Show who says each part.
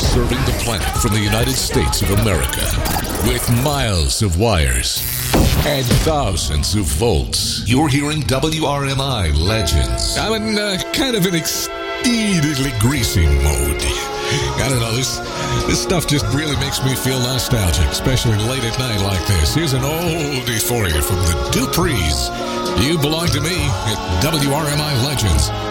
Speaker 1: serving the planet from the United States of America. With miles of wires and thousands of volts, you're hearing WRMI Legends. I'm in kind of an exceedingly greasy mode. I don't know, this stuff just really makes me feel nostalgic, especially late at night like this. Here's an oldie for you from the Duprees. You belong to me at WRMI Legends.